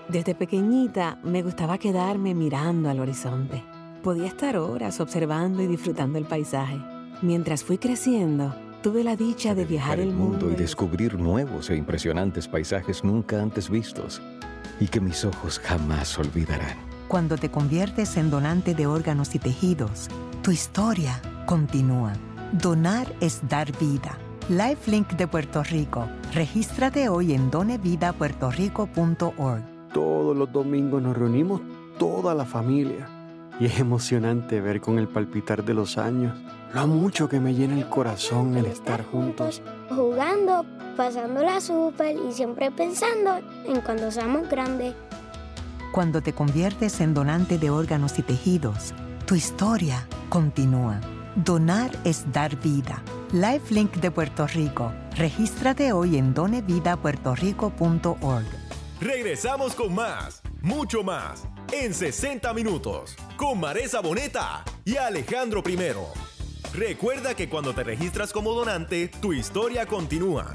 Desde pequeñita me gustaba quedarme mirando al horizonte. Podía estar horas observando y disfrutando el paisaje. Mientras fui creciendo, tuve la dicha de viajar el mundo y descubrir nuevos e impresionantes paisajes nunca antes vistos y que mis ojos jamás olvidarán. Cuando te conviertes en donante de órganos y tejidos, tu historia continúa. Donar es dar vida. LifeLink de Puerto Rico. Regístrate hoy en donevidapuertorico.org. Todos los domingos nos reunimos toda la familia y es emocionante ver con el palpitar de los años lo mucho que me llena el corazón el estar juntos. Jugando, pasándola súper y siempre pensando en cuando seamos grandes. Cuando te conviertes en donante de órganos y tejidos, tu historia continúa. Donar es dar vida. LifeLink de Puerto Rico. Regístrate hoy en donevidapuertorico.org. Regresamos con más, mucho más, en 60 minutos, con Maresa Boneta y Alejandro Primero. Recuerda que cuando te registras como donante, tu historia continúa.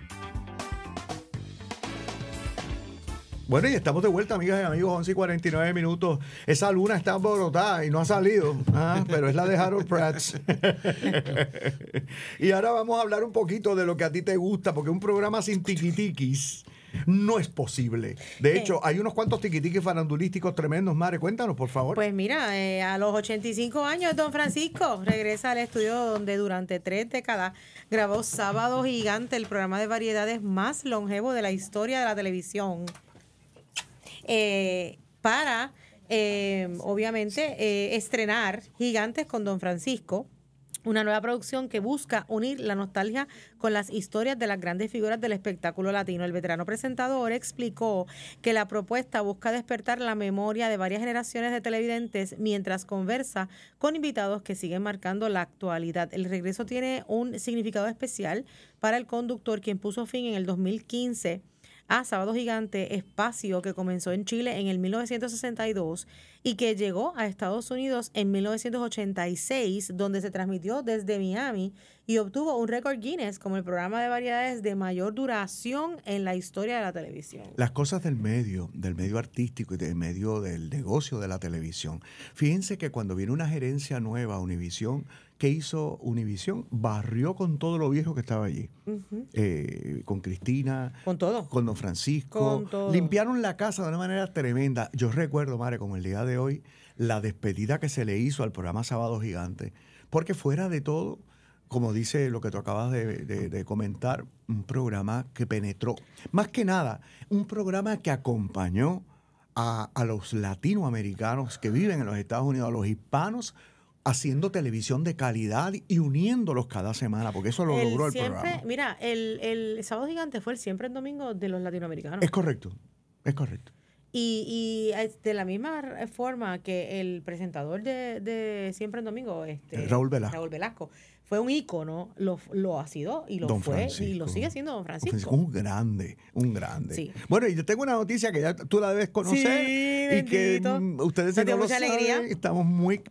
Bueno, y estamos de vuelta, amigas y amigos, 11:49 minutos. Esa luna está emborotada y no ha salido, pero es la de Harold Prats. Y ahora vamos a hablar un poquito de lo que a ti te gusta, porque un programa sin tiquitiquis no es posible. De hecho, hay unos cuantos tiquitiquis farandulísticos tremendos. Mare, cuéntanos, por favor. Pues mira, a los 85 años, don Francisco regresa al estudio donde durante 3 décadas grabó Sábado Gigante, el programa de variedades más longevo de la historia de la televisión. Para, obviamente, estrenar Gigantes con don Francisco, una nueva producción que busca unir la nostalgia con las historias de las grandes figuras del espectáculo latino. El veterano presentador explicó que la propuesta busca despertar la memoria de varias generaciones de televidentes mientras conversa con invitados que siguen marcando la actualidad. El regreso tiene un significado especial para el conductor, quien puso fin en el 2015 a Sábado Gigante, espacio que comenzó en Chile en el 1962 y que llegó a Estados Unidos en 1986, donde se transmitió desde Miami y obtuvo un récord Guinness como el programa de variedades de mayor duración en la historia de la televisión. Las cosas del medio artístico y del medio del negocio de la televisión. Fíjense que cuando viene una gerencia nueva a Univisión, ¿qué hizo Univisión? Barrió con todo lo viejo que estaba allí. Con Cristina. Con todo. Con don Francisco. Con todo. Limpiaron la casa de una manera tremenda. Yo recuerdo, Mare, como el día de hoy, la despedida que se le hizo al programa Sábado Gigante. Porque fuera de todo, como dice lo que tú acabas de comentar, un programa que penetró. Más que nada, un programa que acompañó a los latinoamericanos que viven en los Estados Unidos, a los hispanos, haciendo televisión de calidad y uniéndolos cada semana, porque eso lo logró el programa. Mira, el Sábado Gigante fue el siempre en domingo de los latinoamericanos. Es correcto, es correcto. Y de la misma forma que el presentador de Siempre en Domingo, Raúl Velasco, fue un ícono, lo ha sido y lo don fue Francisco, y lo sigue siendo don Francisco. Un grande. Sí. Bueno, y yo tengo una noticia que ya tú la debes conocer. Sí, y que ustedes me dio no lo mucha saben, alegría. estamos muy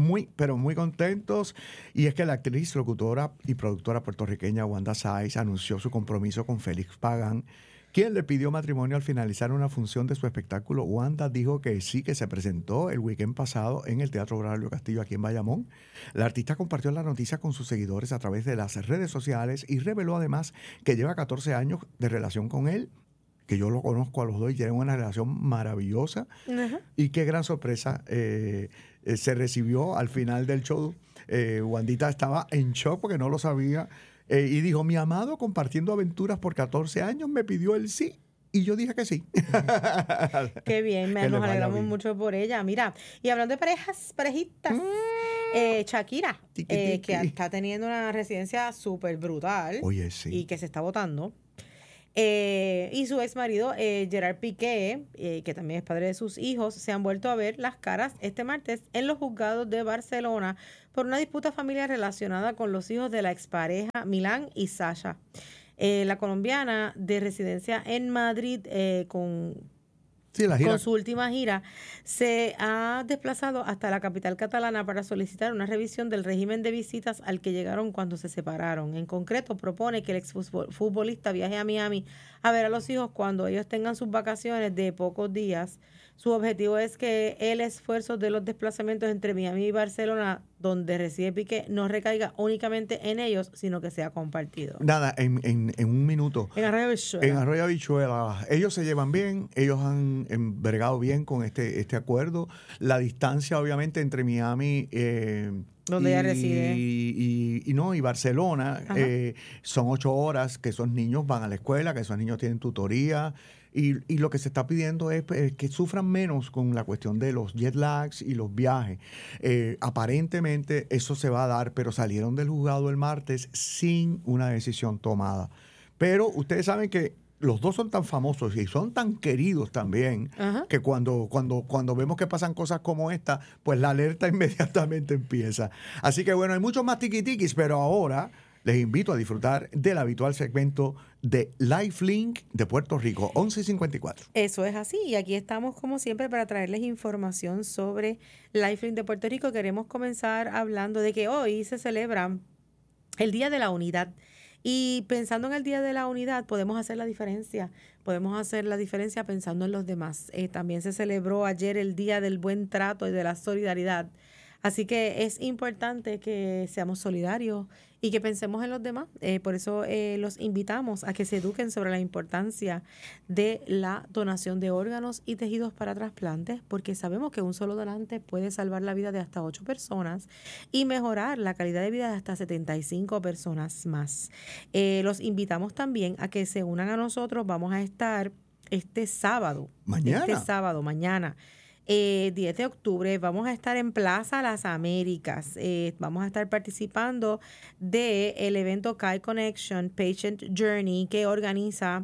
contentos. Y es que la actriz, locutora y productora puertorriqueña Wanda Saiz anunció su compromiso con Félix Pagán, quien le pidió matrimonio al finalizar una función de su espectáculo. Wanda dijo que sí, que se presentó el weekend pasado en el Teatro Braulio Castillo aquí en Bayamón. La artista compartió la noticia con sus seguidores a través de las redes sociales y reveló además que lleva 14 años de relación con él, que yo lo conozco a los dos y tienen una relación maravillosa. Uh-huh. Y qué gran sorpresa se recibió al final del show. Wandita estaba en shock porque no lo sabía. Y dijo, mi amado, compartiendo aventuras por 14 años, me pidió el sí. Y yo dije que sí. Qué bien, nos alegramos mucho por ella. Mira, y hablando de parejitas, Shakira, que está teniendo una residencia súper brutal. Oye, sí. Y que se está votando. Y su ex marido, Gerard Piqué, que también es padre de sus hijos, se han vuelto a ver las caras este martes en los juzgados de Barcelona por una disputa familiar relacionada con los hijos de la expareja Milán y Sasha. La colombiana de residencia en Madrid con su última gira, se ha desplazado hasta la capital catalana para solicitar una revisión del régimen de visitas al que llegaron cuando se separaron. En concreto, propone que el exfutbolista viaje a Miami a ver a los hijos cuando ellos tengan sus vacaciones de pocos días. Su objetivo es que el esfuerzo de los desplazamientos entre Miami y Barcelona, donde reside Piqué, no recaiga únicamente en ellos, sino que sea compartido. Nada, en un minuto. En Arroyo Habichuela. En Arroyo Habichuela. Ellos se llevan bien, ellos han envergado bien con este acuerdo. La distancia, obviamente, entre Miami donde ella reside. Y Barcelona, son 8 horas que esos niños van a la escuela, que esos niños tienen tutoría. Y lo que se está pidiendo es que sufran menos con la cuestión de los jet lags y los viajes. Aparentemente eso se va a dar, pero salieron del juzgado el martes sin una decisión tomada. Pero ustedes saben que los dos son tan famosos y son tan queridos también, que cuando vemos que pasan cosas como esta, pues la alerta inmediatamente empieza. Así que bueno, hay muchos más tiquitiquis, pero ahora les invito a disfrutar del habitual segmento de Lifelink de Puerto Rico, 11:54. Eso es así, y aquí estamos como siempre para traerles información sobre Lifelink de Puerto Rico. Queremos comenzar hablando de que hoy se celebra el Día de la Unidad. Y pensando en el Día de la Unidad, podemos hacer la diferencia. Podemos hacer la diferencia pensando en los demás. También se celebró ayer el Día del Buen Trato y de la Solidaridad. Así que es importante que seamos solidarios y que pensemos en los demás. Por eso los invitamos a que se eduquen sobre la importancia de la donación de órganos y tejidos para trasplantes, porque sabemos que un solo donante puede salvar la vida de hasta 8 personas y mejorar la calidad de vida de hasta 75 personas más. Los invitamos también a que se unan a nosotros. Vamos a estar este sábado. Mañana. 10 de octubre vamos a estar en Plaza Las Américas. Vamos a estar participando del evento Kai Connection Patient Journey que organiza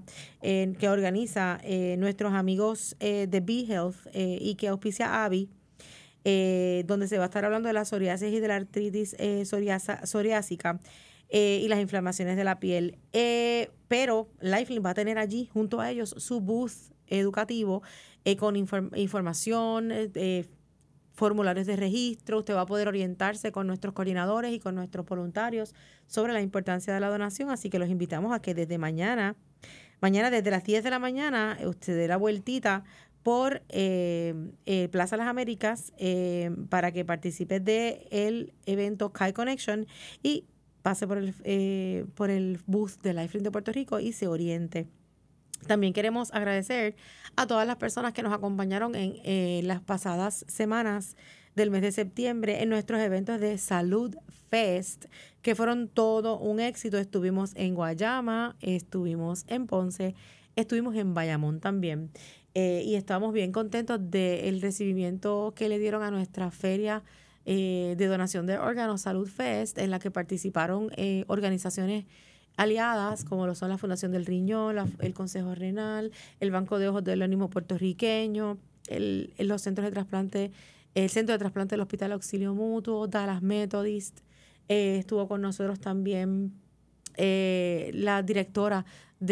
nuestros amigos de BeHealth y que auspicia AVI, donde se va a estar hablando de la psoriasis y de la artritis psoriásica y las inflamaciones de la piel. Pero Lifelink va a tener allí junto a ellos su booth educativo con información, formularios de registro. Usted va a poder orientarse con nuestros coordinadores y con nuestros voluntarios sobre la importancia de la donación. Así que los invitamos a que desde mañana desde las 10 de la mañana, usted dé la vueltita por Plaza Las Américas para que participe del evento Kai Connection y pase por el booth de Lifelink de Puerto Rico y se oriente. También queremos agradecer a todas las personas que nos acompañaron en las pasadas semanas del mes de septiembre en nuestros eventos de Salud Fest, que fueron todo un éxito. Estuvimos en Guayama, estuvimos en Ponce, estuvimos en Bayamón también. Y estamos bien contentos del recibimiento que le dieron a nuestra feria de donación de órganos Salud Fest, en la que participaron organizaciones aliadas como lo son la Fundación del Riñón, el Consejo Renal, el Banco de Ojos del Ánimo Puertorriqueño, los centros de trasplante, el Centro de Trasplante del Hospital Auxilio Mutuo, Dallas Methodist. Estuvo con nosotros también la directora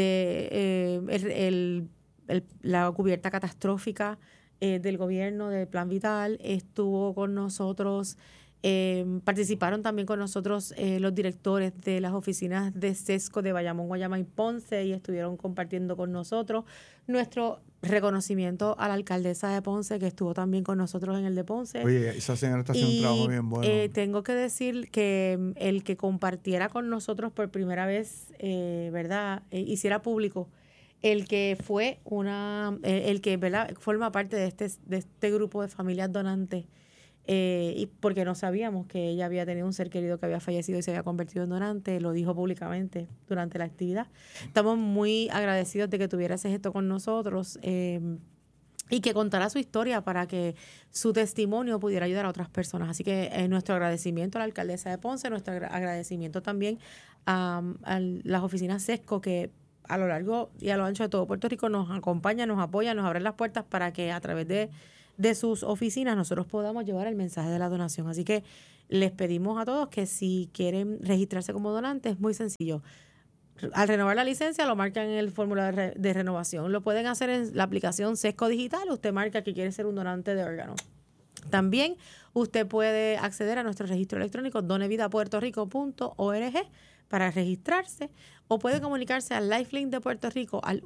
de la cubierta catastrófica del gobierno del Plan Vital. Estuvo con nosotros. Participaron también con nosotros los directores de las oficinas de SESCO de Bayamón, Guayama y Ponce, y estuvieron compartiendo con nosotros nuestro reconocimiento a la alcaldesa de Ponce, que estuvo también con nosotros en el de Ponce. Oye, esa señora está haciendo un trabajo bien bueno. Tengo que decir que el que compartiera con nosotros por primera vez, ¿verdad? Hiciera público el que fue el que, ¿verdad?, forma parte de este grupo de familias donantes. Y porque no sabíamos que ella había tenido un ser querido que había fallecido y se había convertido en donante, lo dijo públicamente durante la actividad. Estamos muy agradecidos de que tuvieras esto con nosotros y que contara su historia para que su testimonio pudiera ayudar a otras personas. Así que nuestro agradecimiento a la alcaldesa de Ponce, nuestro agradecimiento también a las oficinas SESCO que a lo largo y a lo ancho de todo Puerto Rico nos acompañan, nos apoyan, nos abren las puertas para que a través de sus oficinas nosotros podamos llevar el mensaje de la donación. Así que les pedimos a todos que si quieren registrarse como donantes, es muy sencillo. Al renovar la licencia lo marcan en el formulario de renovación. Lo pueden hacer en la aplicación SESCO Digital. Usted marca que quiere ser un donante de órganos. También usted puede acceder a nuestro registro electrónico donevidapuertorico.org para registrarse o puede comunicarse al Lifelink de Puerto Rico al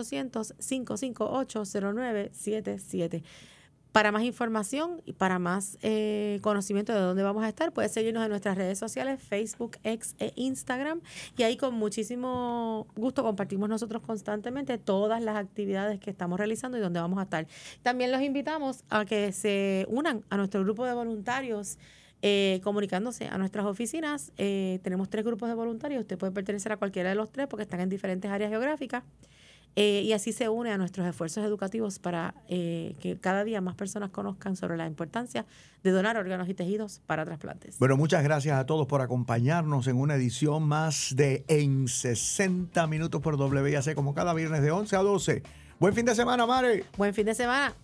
1-800-558-0977. Para más información y para más conocimiento de dónde vamos a estar, puedes seguirnos en nuestras redes sociales, Facebook, X e Instagram. Y ahí con muchísimo gusto compartimos nosotros constantemente todas las actividades que estamos realizando y dónde vamos a estar. También los invitamos a que se unan a nuestro grupo de voluntarios comunicándose a nuestras oficinas. Tenemos 3 grupos de voluntarios. Usted puede pertenecer a cualquiera de los 3 porque están en diferentes áreas geográficas. Y así se une a nuestros esfuerzos educativos para que cada día más personas conozcan sobre la importancia de donar órganos y tejidos para trasplantes. Bueno, muchas gracias a todos por acompañarnos en una edición más de En 60 Minutos por WIAC, como cada viernes de 11 a 12. Buen fin de semana, Mare. Buen fin de semana.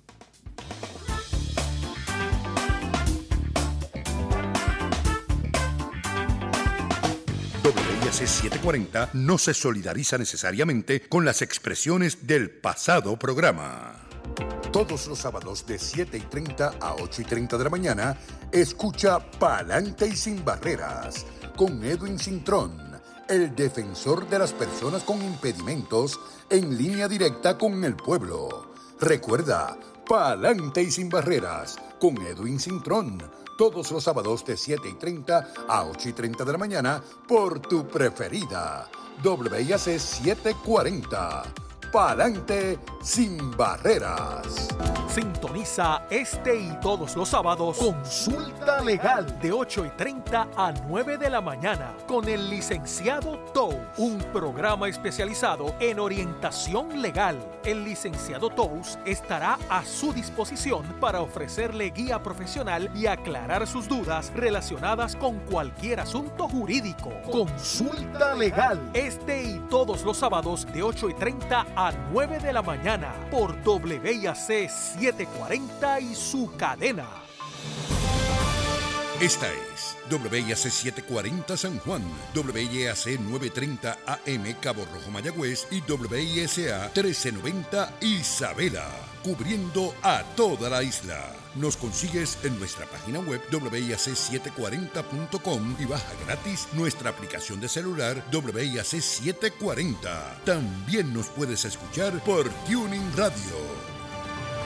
WIAC 740 no se solidariza necesariamente con las expresiones del pasado programa. Todos los sábados de 7:30 a 8:30 de la mañana, escucha Pa'lante y Sin Barreras con Edwin Cintrón, el defensor de las personas con impedimentos, en línea directa con el pueblo. Recuerda, Pa'lante y Sin Barreras con Edwin Cintrón. Todos los sábados de 7:30 a 8:30 de la mañana por tu preferida. WIAC 740. Pa'lante Sin Barreras. Sintoniza este y todos los sábados Consulta Legal de 8:30 a 9 de la mañana con el licenciado Tous, un programa especializado en orientación legal. El licenciado Tous estará a su disposición para ofrecerle guía profesional y aclarar sus dudas relacionadas con cualquier asunto jurídico. Consulta Legal este y todos los sábados de 8:30 a 9 de la mañana por WIAC 740 y su cadena. Esta es WIAC 740 San Juan, WIAC 930 AM Cabo Rojo Mayagüez y WISA 1390 Isabela, cubriendo a toda la isla. Nos consigues en nuestra página web WIAC740.com y baja gratis nuestra aplicación de celular WIAC 740. También nos puedes escuchar por TuneIn Radio.